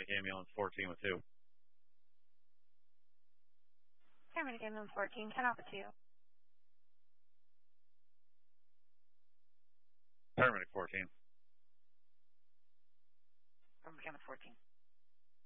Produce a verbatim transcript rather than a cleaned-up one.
Paramedic ambulance fourteen with two. Paramedic ambulance fourteen, ten off of two. Paramedic fourteen. Paramedic ambulance fourteen.